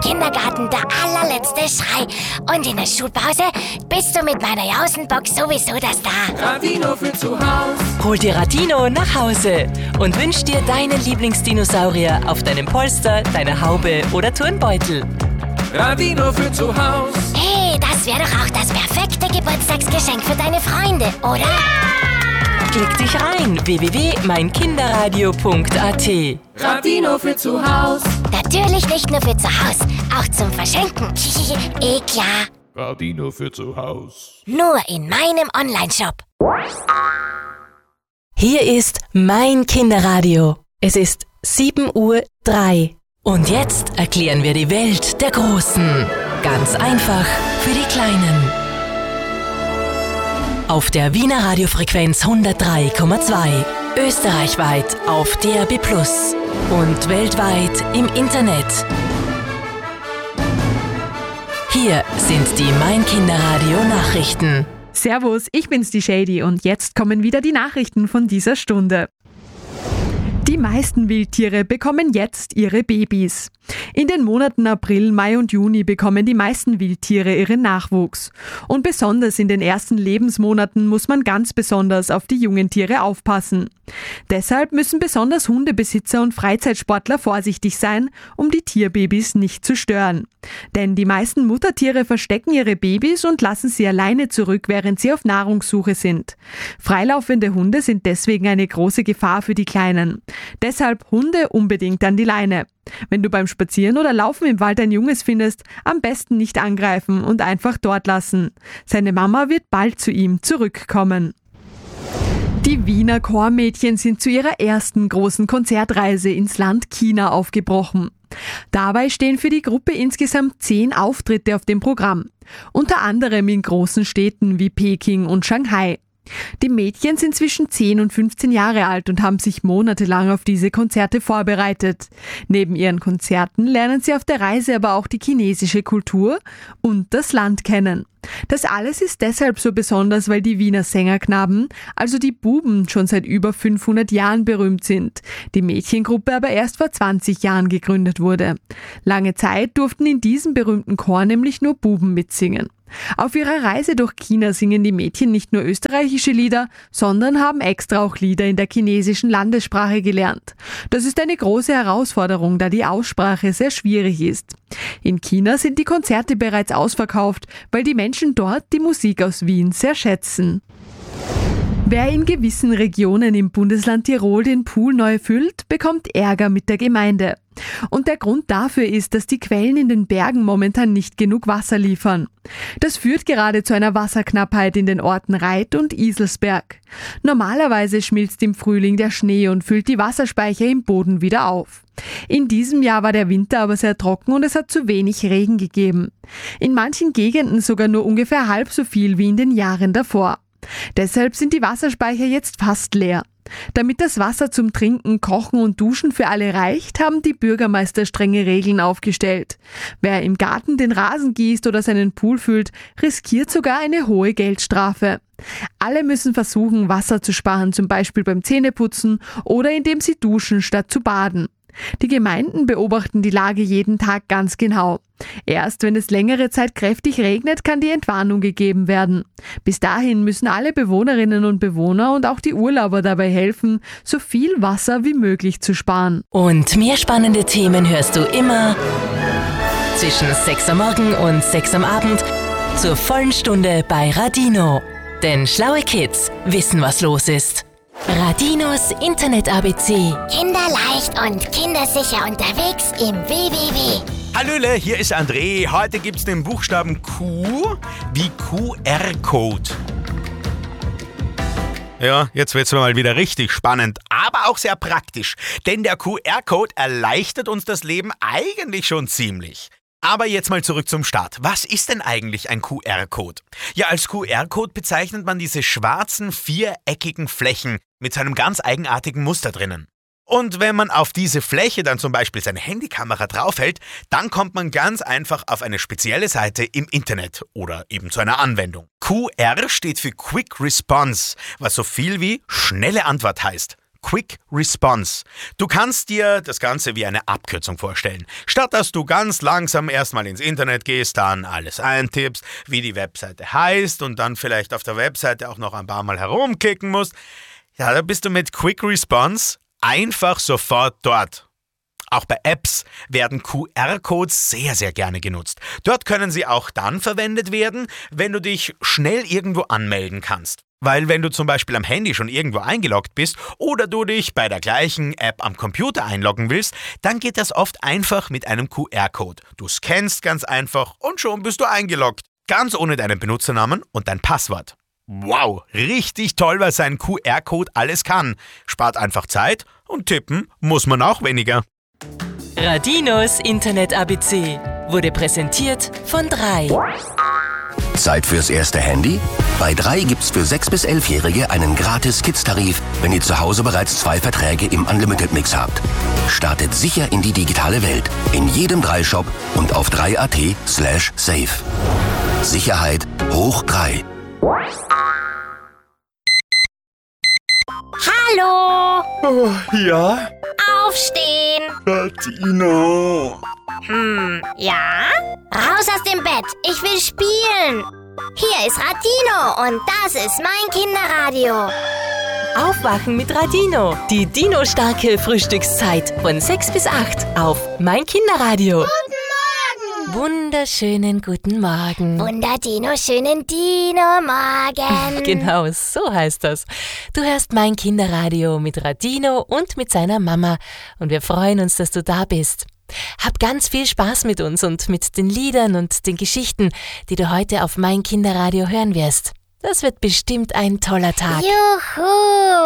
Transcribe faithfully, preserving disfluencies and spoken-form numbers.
Kindergarten der allerletzte Schrei. Und in der Schulpause bist du mit meiner Jausenbox sowieso das da. Radino für zu Haus. Hol dir Radino nach Hause und wünsch dir deinen Lieblingsdinosaurier auf deinem Polster, deiner Haube oder Turnbeutel. Radino für zu Haus. Hey, das wäre doch auch das perfekte Geburtstagsgeschenk für deine Freunde, oder? Ja! Klick dich rein, w w w punkt mein kinderradio punkt a t. Radino für zu Haus. Natürlich nicht nur für zu Haus, auch zum Verschenken. Eh klar. Radino für zu Haus. Nur in meinem Onlineshop. Hier ist mein Kinderradio. Es ist sieben Uhr drei. Und jetzt erklären wir die Welt der Großen. Ganz einfach für die Kleinen. Auf der Wiener Radiofrequenz hundertdrei Komma zwei. Österreichweit auf D A B plus. Und weltweit im Internet. Hier sind die Mein Kinderradio Nachrichten. Servus, ich bin's, die Shady, und jetzt kommen wieder die Nachrichten von dieser Stunde. Die meisten Wildtiere bekommen jetzt ihre Babys. In den Monaten April, Mai und Juni bekommen die meisten Wildtiere ihren Nachwuchs. Und besonders in den ersten Lebensmonaten muss man ganz besonders auf die jungen Tiere aufpassen. Deshalb müssen besonders Hundebesitzer und Freizeitsportler vorsichtig sein, um die Tierbabys nicht zu stören. Denn die meisten Muttertiere verstecken ihre Babys und lassen sie alleine zurück, während sie auf Nahrungssuche sind. Freilaufende Hunde sind deswegen eine große Gefahr für die Kleinen. Deshalb Hunde unbedingt an die Leine. Wenn du beim Spazieren oder Laufen im Wald ein Junges findest, am besten nicht angreifen und einfach dort lassen. Seine Mama wird bald zu ihm zurückkommen. Die Wiener Chormädchen sind zu ihrer ersten großen Konzertreise ins Land China aufgebrochen. Dabei stehen für die Gruppe insgesamt zehn Auftritte auf dem Programm, unter anderem in großen Städten wie Peking und Shanghai. Die Mädchen sind zwischen zehn und fünfzehn Jahre alt und haben sich monatelang auf diese Konzerte vorbereitet. Neben ihren Konzerten lernen sie auf der Reise aber auch die chinesische Kultur und das Land kennen. Das alles ist deshalb so besonders, weil die Wiener Sängerknaben, also die Buben, schon seit über fünfhundert Jahren berühmt sind, die Mädchengruppe aber erst vor zwanzig Jahren gegründet wurde. Lange Zeit durften in diesem berühmten Chor nämlich nur Buben mitsingen. Auf ihrer Reise durch China singen die Mädchen nicht nur österreichische Lieder, sondern haben extra auch Lieder in der chinesischen Landessprache gelernt. Das ist eine große Herausforderung, da die Aussprache sehr schwierig ist. In China sind die Konzerte bereits ausverkauft, weil die Menschen dort die Musik aus Wien sehr schätzen. Wer in gewissen Regionen im Bundesland Tirol den Pool neu füllt, bekommt Ärger mit der Gemeinde. Und der Grund dafür ist, dass die Quellen in den Bergen momentan nicht genug Wasser liefern. Das führt gerade zu einer Wasserknappheit in den Orten Reit und Iselsberg. Normalerweise schmilzt im Frühling der Schnee und füllt die Wasserspeicher im Boden wieder auf. In diesem Jahr war der Winter aber sehr trocken und es hat zu wenig Regen gegeben. In manchen Gegenden sogar nur ungefähr halb so viel wie in den Jahren davor. Deshalb sind die Wasserspeicher jetzt fast leer. Damit das Wasser zum Trinken, Kochen und Duschen für alle reicht, haben die Bürgermeister strenge Regeln aufgestellt. Wer im Garten den Rasen gießt oder seinen Pool füllt, riskiert sogar eine hohe Geldstrafe. Alle müssen versuchen, Wasser zu sparen, zum Beispiel beim Zähneputzen oder indem sie duschen, statt zu baden. Die Gemeinden beobachten die Lage jeden Tag ganz genau. Erst wenn es längere Zeit kräftig regnet, kann die Entwarnung gegeben werden. Bis dahin müssen alle Bewohnerinnen und Bewohner und auch die Urlauber dabei helfen, so viel Wasser wie möglich zu sparen. Und mehr spannende Themen hörst du immer zwischen sechs am Morgen und sechs am Abend zur vollen Stunde bei Radino. Denn schlaue Kids wissen, was los ist. Radinos Internet-A B C. Kinderleicht und kindersicher unterwegs im W W W. Hallöle, hier ist André. Heute gibt's den Buchstaben Q wie Q R-Code. Ja, jetzt wird's mal wieder richtig spannend, aber auch sehr praktisch. Denn der Q R-Code erleichtert uns das Leben eigentlich schon ziemlich. Aber jetzt mal zurück zum Start. Was ist denn eigentlich ein Q R-Code? Ja, als Q R-Code bezeichnet man diese schwarzen, viereckigen Flächen mit seinem ganz eigenartigen Muster drinnen. Und wenn man auf diese Fläche dann zum Beispiel seine Handykamera draufhält, dann kommt man ganz einfach auf eine spezielle Seite im Internet oder eben zu einer Anwendung. Q R steht für Quick Response, was so viel wie schnelle Antwort heißt. Quick Response. Du kannst dir das Ganze wie eine Abkürzung vorstellen. Statt dass du ganz langsam erstmal ins Internet gehst, dann alles eintippst, wie die Webseite heißt und dann vielleicht auf der Webseite auch noch ein paar Mal herumklicken musst, ja, da bist du mit Quick Response einfach sofort dort. Auch bei Apps werden Q R-Codes sehr, sehr gerne genutzt. Dort können sie auch dann verwendet werden, wenn du dich schnell irgendwo anmelden kannst. Weil wenn du zum Beispiel am Handy schon irgendwo eingeloggt bist oder du dich bei der gleichen App am Computer einloggen willst, dann geht das oft einfach mit einem Q R-Code. Du scannst ganz einfach und schon bist du eingeloggt. Ganz ohne deinen Benutzernamen und dein Passwort. Wow, richtig toll, was ein Q R-Code alles kann. Spart einfach Zeit und tippen muss man auch weniger. Radinos Internet-A B C wurde präsentiert von drei. Zeit fürs erste Handy? Bei drei gibt's für sechs- bis elfjährige einen gratis Kids-Tarif, wenn ihr zu Hause bereits zwei Verträge im Unlimited-Mix habt. Startet sicher in die digitale Welt. In jedem drei Shop und auf drei punkt at slash safe. Sicherheit hoch drei. Hallo! Oh, ja? Aufstehen! Radino! Hm, ja? Raus aus dem Bett, ich will spielen! Hier ist Radino und das ist mein Kinderradio. Aufwachen mit Radino. Die Dino-starke Frühstückszeit von sechs bis acht auf Mein Kinderradio. Guten Morgen! Wunderschönen guten Morgen. Wunderdino, schönen Dino-Morgen. Genau, so heißt das. Du hörst Mein Kinderradio mit Radino und mit seiner Mama und wir freuen uns, dass du da bist. Hab ganz viel Spaß mit uns und mit den Liedern und den Geschichten, die du heute auf Mein Kinderradio hören wirst. Das wird bestimmt ein toller Tag. Juhu!